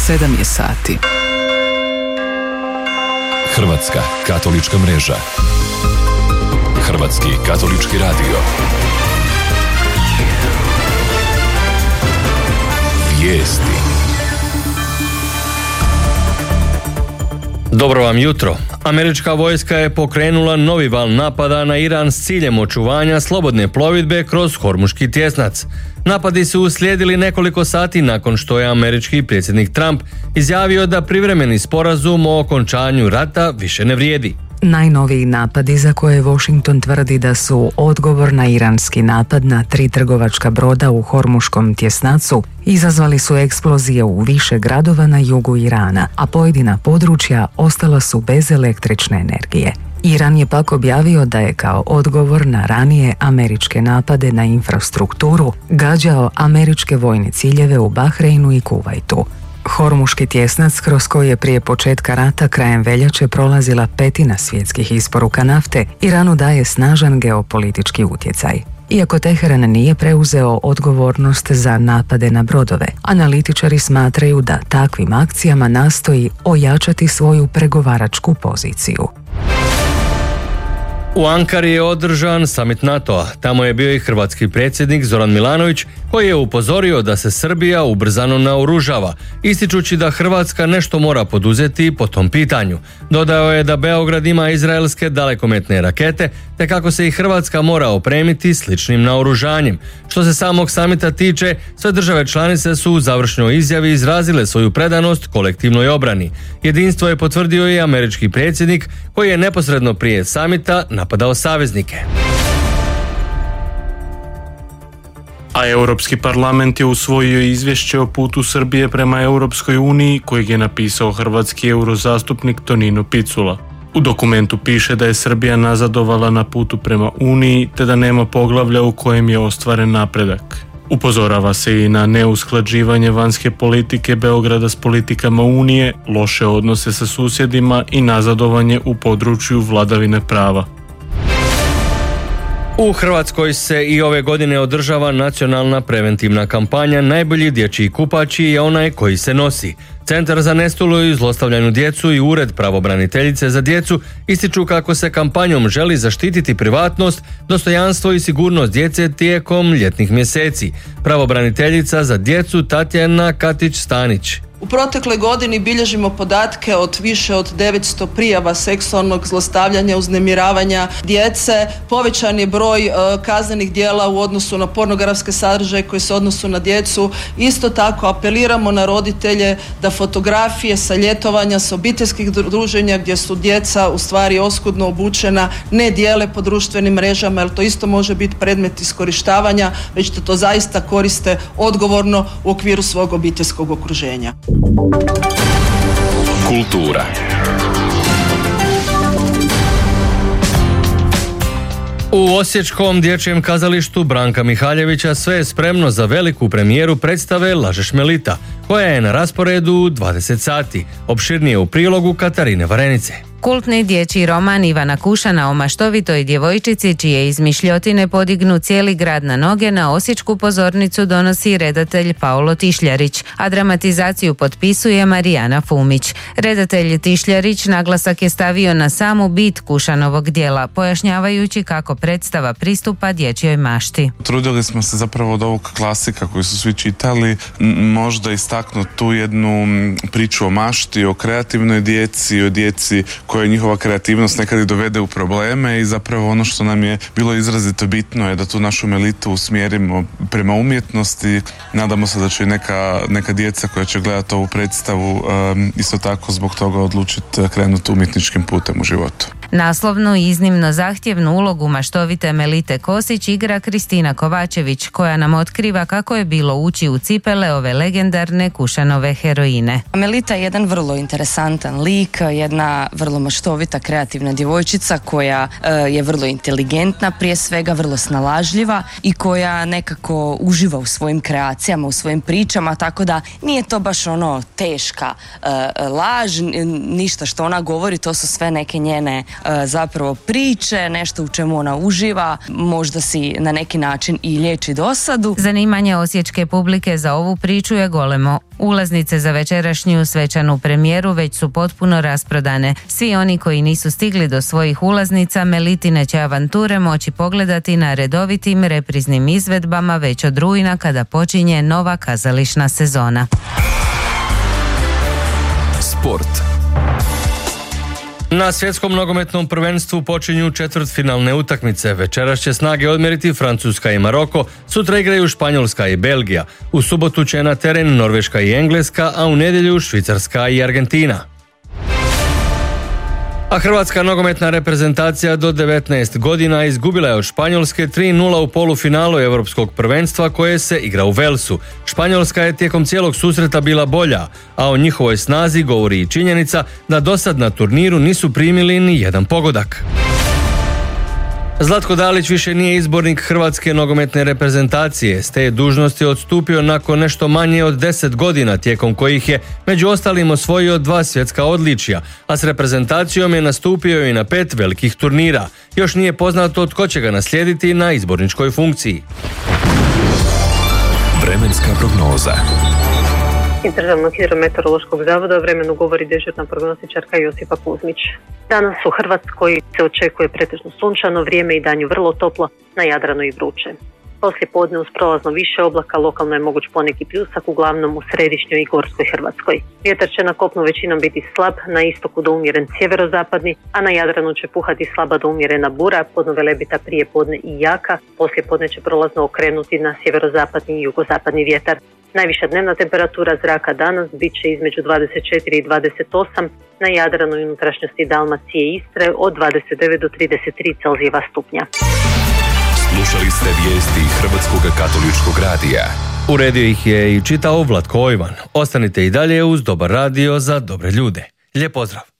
7 je sati. Hrvatska katolička mreža. Hrvatski katolički radio. Vijesti. Dobro vam jutro. Američka vojska je pokrenula novi val napada na Iran s ciljem očuvanja slobodne plovidbe kroz Hormuški tjesnac. Napadi su uslijedili nekoliko sati nakon što je američki predsjednik Trump izjavio da privremeni sporazum o okončanju rata više ne vrijedi. Najnoviji napadi za koje Washington tvrdi da su odgovor na iranski napad na 3 trgovačka broda u Hormuškom tjesnacu izazvali su eksplozije u više gradova na jugu Irana, a pojedina područja ostala su bez električne energije. Iran je pak objavio da je kao odgovor na ranije američke napade na infrastrukturu gađao američke vojne ciljeve u Bahreinu i Kuvajtu. Hormuški tjesnac, kroz koji je prije početka rata krajem veljače prolazila 1/5 svjetskih isporuka nafte, Iranu daje snažan geopolitički utjecaj. Iako Teheran nije preuzeo odgovornost za napade na brodove, analitičari smatraju da takvim akcijama nastoji ojačati svoju pregovaračku poziciju. U Ankari je održan samit NATO-a. Tamo je bio i hrvatski predsjednik Zoran Milanović, koji je upozorio da se Srbija ubrzano naoružava, ističući da Hrvatska nešto mora poduzeti po tom pitanju. Dodao je da Beograd ima izraelske dalekometne rakete, te kako se i Hrvatska mora opremiti sličnim naoružanjem. Što se samog samita tiče, sve države članice su u završnoj izjavi izrazile svoju predanost kolektivnoj obrani. Jedinstvo je potvrdio i američki predsjednik, koji je neposredno prije samita napadao saveznike. A Europski parlament je usvojio izvješće o putu Srbije prema Europskoj uniji, kojeg je napisao hrvatski eurozastupnik Tonino Picula. U dokumentu piše da je Srbija nazadovala na putu prema Uniji, te da nema poglavlja u kojem je ostvaren napredak. Upozorava se i na neusklađivanje vanjske politike Beograda s politikama Unije, loše odnose sa susjedima i nazadovanje u području vladavine prava. U Hrvatskoj se i ove godine održava nacionalna preventivna kampanja Najbolji dječji kupaći je onaj koji se nosi. Centar za nestalu i zlostavljanu djecu i Ured pravobraniteljice za djecu ističu kako se kampanjom želi zaštititi privatnost, dostojanstvo i sigurnost djece tijekom ljetnih mjeseci. Pravobraniteljica za djecu Tatjana Katić-Stanić. U protekloj godini bilježimo podatke od više od 900 prijava seksualnog zlostavljanja, uznemiravanja djece. Povećan je broj kaznenih djela u odnosu na pornografske sadržaje koji se odnosu na djecu. Isto tako apeliramo na roditelje da fotografije sa ljetovanja, sa obiteljskih druženja gdje su djeca u stvari oskudno obučena ne dijele po društvenim mrežama, jer to isto može biti predmet iskorištavanja, već da to zaista koriste odgovorno u okviru svog obiteljskog okruženja. Kultura. U Osječkom dječjem kazalištu Branka Mihaljevića sve je spremno za veliku premijeru predstave Lažeš Melita, koja je na rasporedu 20 sati. Opširnije u prilogu Katarine Varenice. Kultni dječji roman Ivana Kušana o maštovitoj djevojčici čije izmišljotine podignu cijeli grad na noge na osječku pozornicu donosi redatelj Paolo Tišljarić, a dramatizaciju potpisuje Marijana Fumić. Redatelj Tišljarić naglasak je stavio na samu bit Kušanovog djela, pojašnjavajući kako predstava pristupa dječjoj mašti. Trudili smo se zapravo od ovog klasika koji su svi čitali, možda istaknuti tu jednu priču o mašti, o kreativnoj djeci, o djeci koja njihova kreativnost nekad i dovede u probleme i zapravo ono što nam je bilo izrazito bitno je da tu našu Melitu usmjerimo prema umjetnosti. Nadamo se da će i neka djeca koja će gledati ovu predstavu isto tako zbog toga odlučiti krenuti umjetničkim putem u životu. Naslovnu i iznimno zahtjevnu ulogu maštovite Melite Kosić igra Kristina Kovačević, koja nam otkriva kako je bilo ući u cipele ove legendarne Kušanove heroine. Melita je jedan vrlo interesantan lik, jedna vrlo maštovita, kreativna djevojčica koja je vrlo inteligentna, prije svega vrlo snalažljiva i koja nekako uživa u svojim kreacijama, u svojim pričama, tako da nije to baš ono teška laž, ništa što ona govori, to su sve neke njene zapravo priče, nešto u čemu ona uživa, možda si na neki način i liječi dosadu. Zanimanje osječke publike za ovu priču je golemo. Ulaznice za večerašnju svečanu premijeru već su potpuno rasprodane. Svi oni koji nisu stigli do svojih ulaznica Melitine će avanture moći pogledati na redovitim repriznim izvedbama već od rujna kada počinje nova kazališna sezona. Sport. Na svjetskom nogometnom prvenstvu počinju četvrtfinalne utakmice. Večeras će snage odmjeriti Francuska i Maroko, sutra igraju Španjolska i Belgija. U subotu će na teren Norveška i Engleska, a u nedjelju Švicarska i Argentina. A hrvatska nogometna reprezentacija do 19 godina izgubila je od Španjolske 3-0 u polufinalu Europskog prvenstva koje se igra u Velsu. Španjolska je tijekom cijelog susreta bila bolja, a o njihovoj snazi govori i činjenica da dosad na turniru nisu primili ni jedan pogodak. Zlatko Dalić više nije izbornik hrvatske nogometne reprezentacije. S te dužnosti odstupio nakon nešto manje od 10 godina, tijekom kojih je među ostalim osvojio 2 svjetska odličja, a s reprezentacijom je nastupio i na 5 velikih turnira. Još nije poznato tko će ga naslijediti na izborničkoj funkciji. Vremenska prognoza. Iz Državnog hidrometeorološkog zavoda o vremenu govori dežurna prognostičarka Josipa Kuzmić. Danas u Hrvatskoj se očekuje pretežno sunčano vrijeme i danju vrlo toplo, na Jadranu i vruće. Poslije podne uz prolazno više oblaka lokalno je moguć poneki pljusak, uglavnom u središnjoj i gorskoj Hrvatskoj. Vjetar će na kopnu većinom biti slab, na istoku do umjeren sjeverozapadni, a na Jadranu će puhati slaba do umjerena bura, podnovelebita prije podne i jaka, poslije podne će prolazno okrenuti na sjeverozapadni i jugozapadni vjetar. Najviša dnevna temperatura zraka danas bit će između 24 i 28, na Jadranu i unutrašnjosti Dalmacije i Istre od 29 do 33 Celzijeva stupnja. Slušali ste vijesti Hrvatskog katoličkog radija. Uredio ih je i čitao Vlatko Ojvan. Ostanite i dalje uz Dobar radio za dobre ljude. Lijep pozdrav!